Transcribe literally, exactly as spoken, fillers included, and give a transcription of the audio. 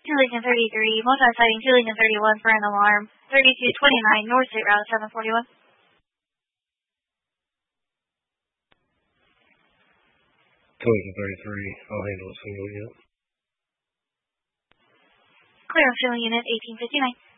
Two Lincoln thirty-three, multi-sighting two Lincoln thirty-one for an alarm. thirty-two twenty-nine, North State Route seven forty-one. two Lincoln thirty-three, I'll handle a single unit. Clear on field unit eighteen fifty-nine.